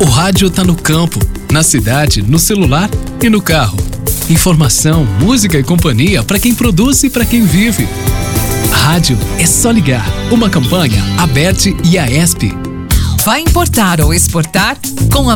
O rádio tá no campo, na cidade, no celular e no carro. Informação, música e companhia para quem produz e para quem vive. Rádio é só ligar. Uma campanha Aberte e Aesp. Vai importar ou exportar? Com a